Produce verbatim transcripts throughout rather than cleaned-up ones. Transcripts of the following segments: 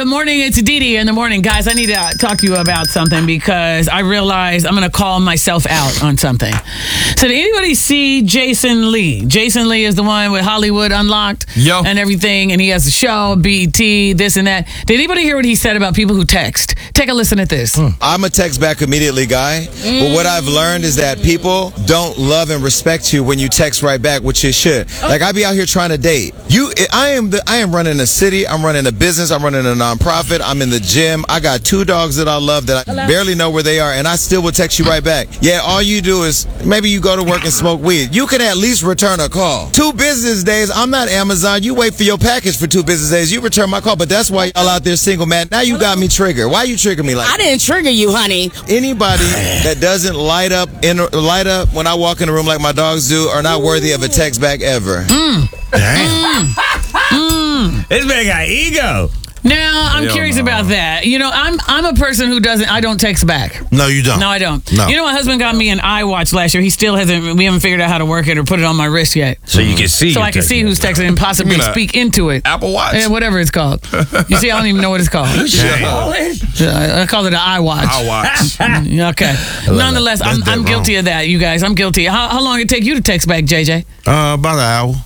Good morning. It's Dee Dee in the morning. Guys, I need to talk to you about something because I realized I'm going to call myself out on something. So did anybody see Jason Lee? Jason Lee is the one with Hollywood Unlocked Yo. and everything, and he has a show, B E T, this and that. Did anybody hear what he said about people who text? Take a listen at this. Hmm. I'm a text back immediately guy, but what I've learned is that people don't love and respect you when you text right back, which you should. Like I be out here trying to date. You, I am the, I am running a city. I'm running a business. I'm running a nonprofit. I'm in the gym. I got two dogs that I love that I Hello? barely know where they are, and I still would text you right back. Yeah, all you do is maybe you go to work and smoke weed. You can at least return a call. Two business days. I'm not Amazon. You wait for your package for two business days. You return my call, but that's why y'all out there single, man. Now you got me triggered. Why you trigger me like I didn't trigger you, honey. Anybody that doesn't light up in light up when I walk in the room like my dogs do are not worthy of a text back ever. Mm. Damn. Mm. This man got ego. Now, I'm Hell curious no. about that. You know, I'm I'm a person who doesn't, I don't text back. No, you don't. No, I don't. No. You know, my husband got me an iWatch last year. He still hasn't, we haven't figured out how to work it or put it on my wrist yet. So you can see. So your I can see text. who's texting and possibly You mean a speak into it. Apple Watch? Yeah, whatever it's called. You see, I don't even know what it's called. Yeah. I call it an iWatch. I'll watch. Okay. Nonetheless, I'm, That's I'm dead guilty wrong. of that, you guys. I'm guilty. How, how long did it take you to text back, J J? Uh, about an hour.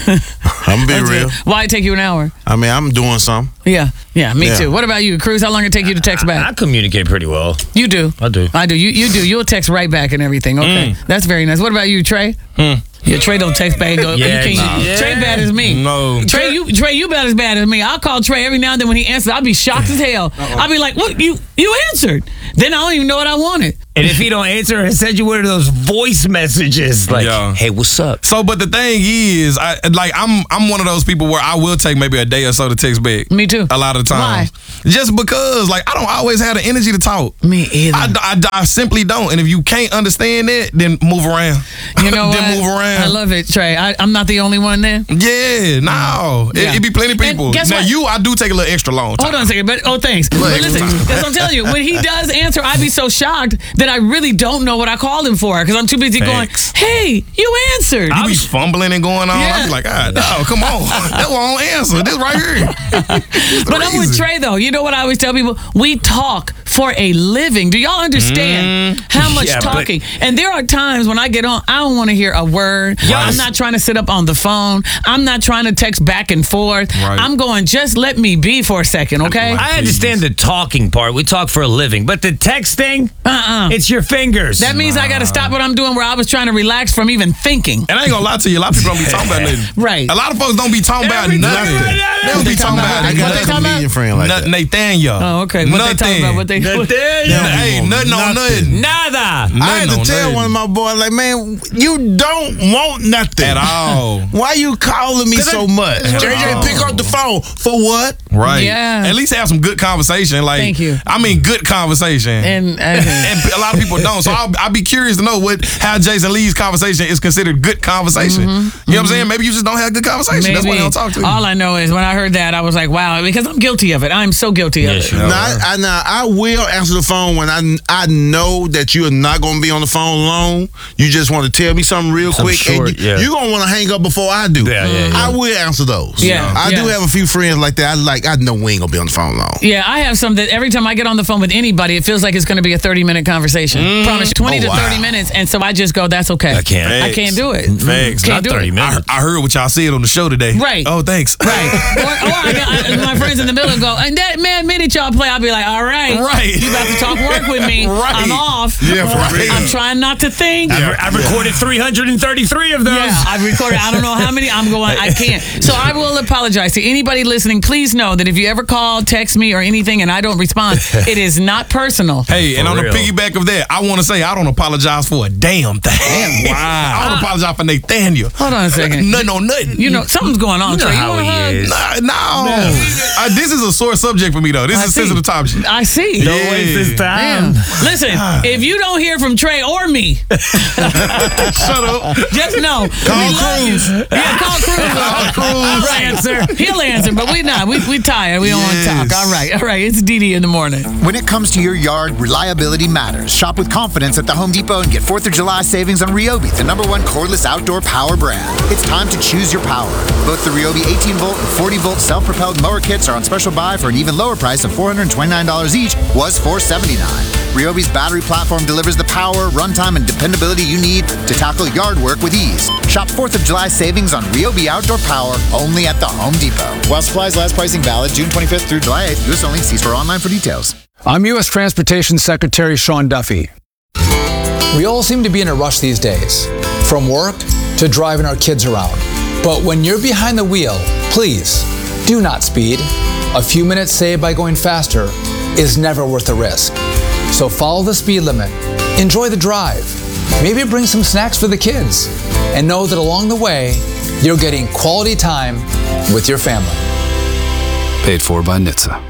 I'm gonna be real. Why it take you an hour? I mean, I'm doing something. Yeah, yeah, me Yeah. too. What about you, Cruz? How long did it take you to text I back? communicate pretty well. You do. I do. I do. You you do. You'll text right back and everything. Okay, that's very nice. What about you, Trey? Yeah, Trey don't text back. Go, Yeah, you can't, nah. Trey bad as me. No. Trey, you Trey, you about as bad as me. I'll call Trey every now and then when he answers. I'll be shocked as hell. I'll be like, "What? You you answered?" Then I don't even know what I wanted. And if he don't answer, I send you one of those voice messages like, Yeah. "Hey, what's up?" So, but the thing is, I like I'm I'm one of those people where I will take maybe a day or so to text back. Me too. A lot of times. Just because, like, I don't always have the energy to talk. Me either. I, I, I simply don't. And if you can't understand that, then move around. You know then what? move around. I love it, Trey. I, I'm not the only one then. Yeah, no. Yeah. It, it be plenty of And people. guess Now, what? you, I do take a little extra long time. Hold on a second, but oh, thanks. But listen, that's what I'm telling you. When he does answer, I'd be so shocked that I really don't know what I called him for because I'm too busy Thanks. going, "Hey, you answered." You be fumbling and going on. Yeah. I be like, ah, no, come on. That won't answer. This right here. But I'm with Trey though. You know what I always tell people? We talk for a living. Do y'all understand how much Yeah, but- talking? And there are times when I get on, I don't want to hear a word. I'm not trying to sit up on the phone. I'm not trying to text back and forth. Right. I'm going, just let me be for a second, okay? I understand the talking part. We talk for a living, but the texting, Uh-uh. it's your fingers. That means I got to stop what I'm doing where I was trying to relax from even thinking. And I ain't gonna lie to you, a lot of people don't be talking about nothing. Right. A lot of folks don't be talking about Every time nothing. I know They that. don't be They talking talking about about- I What got they a talking about? comedian friend like nothing. that. Nathaniel. Oh, okay. What they talking about? What they... Hey, nothing on nothing. Nada. I had Nothing to on tell nothing. one of my boys, like, man, you don't want nothing At all. Why you calling me so much? At J J, all. pick up the phone for what? Right. Yeah. At least have some good conversation. Like, Thank you. I mean, good conversation. And, uh, And a lot of people don't. So I'll, I'll be curious to know what how Jason Lee's conversation is considered good conversation. You know what I'm saying? Maybe you just don't have good conversation. That's why they don't talk to you. All I know is when I heard that, I was like, wow, because I'm guilty of it. I'm so guilty of Yes, it. you are. Now, I, I, now, I will answer the phone when I I know that you are not going to be on the phone long. You just want to tell me something real Something quick. short, and you, yeah. You're going to want to hang up before I do. Yeah, yeah, yeah. I will answer those. Yeah, I yeah. do have a few friends like that. I like. I know we ain't going to be on the phone long. Yeah, I have some that every time I get on the phone with anybody, it feels like it's going to be a thirty minute conversation. Promise twenty Oh, to wow. thirty minutes. And so I just go, that's okay. I can't. I can't do it. Facts. Can't Not do thirty it. minutes. I, I heard what y'all said on the show today. Right. Oh, thanks. Right. or or I got, I, my friends in the middle go, and that man minute y'all play, I'll be like, all right. Right. You about to talk work with me. Right. I'm off. Yeah, for real. I'm trying not to think. I've, I've recorded three hundred thirty-three of those. Yeah, I've recorded. I don't know how many. I'm going. I can't. So I will apologize to anybody listening. Please know that if you ever call, text me, or anything, and I don't respond, it is not personal. Hey, and For on real. the piggyback of that, I want to say I don't apologize for a damn thing. Wow. I don't apologize for Nathaniel. Hold on a second. Nothing on nothing. You know something's going on. You know Trey. You how want a he hug? is. Nah, no. Uh, this is a sore subject for me, though. This I is a see. sensitive topic. I see. Don't Yeah. waste this time. Damn. Listen, if you don't hear from Trey or me, Shut up. just know. Call we love you. Cruz. Yeah, call Cruz. Call Cruz. All right, answer. He'll answer, but we not. We we tired. We don't Yes. want to talk. All right, all right. It's Dee Dee in the morning. When it comes to your yard, reliability matters. Shop with confidence at the Home Depot and get fourth of July savings on Ryobi, the number one cordless outdoor power brand. It's time to choose your power. Both the Ryobi eighteen volt and forty volt self-propelled mower kits are on special buy for an even lower price of four hundred twenty-nine dollars each, was four hundred seventy-nine dollars. Ryobi's battery platform delivers the power, runtime, and dependability you need to tackle yard work with ease. Shop fourth of July savings on Ryobi outdoor power only at the Home Depot. While supplies last, pricing valid June twenty-fifth through July eighth. U S only. See store online for details. I'm U S Transportation Secretary Sean Duffy. We all seem to be in a rush these days, from work to driving our kids around. But when you're behind the wheel, please do not speed. A few minutes saved by going faster is never worth the risk. So follow the speed limit, enjoy the drive, maybe bring some snacks for the kids, and know that along the way, you're getting quality time with your family. Paid for by N H T S A.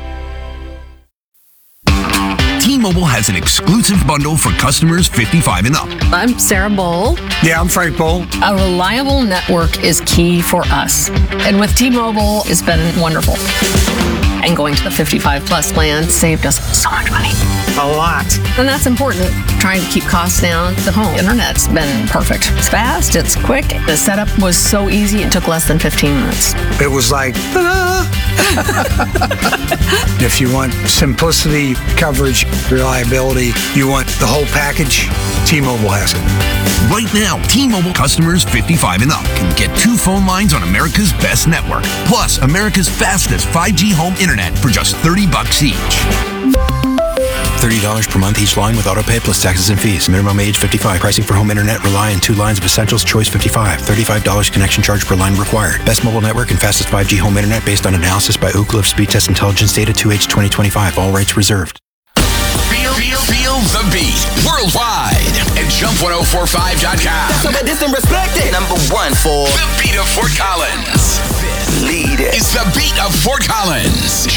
T-Mobile has an exclusive bundle for customers fifty-five and up. I'm Sarah Bowl. Yeah, I'm Frank Bowl. A reliable network is key for us. And with T-Mobile, it's been wonderful. And going to the fifty-five plus plan saved us so much money. A lot. And that's important. Trying to keep costs down. The home internet's been perfect. It's fast, it's quick. The setup was so easy, it took less than fifteen minutes. It was like, ta-da! If you want simplicity, coverage, reliability, you want the whole package, T-Mobile has it. Right now, T-Mobile customers fifty-five and up can get two phone lines on America's best network, plus America's fastest five G home internet for just thirty bucks each. thirty dollars per month each line with autopay plus taxes and fees. Minimum age fifty-five. Pricing for home internet rely on two lines of Essentials Choice fifty-five. thirty-five dollars connection charge per line required. Best mobile network and fastest five G home internet based on analysis by Ookla of Speed Test Intelligence Data two H twenty twenty-five. All rights reserved. Feel, feel, feel the beat worldwide at jump ten forty-five dot com. So that this and respect it. Number one for the beat of Fort Collins. lead it. It's the beat of Fort Collins.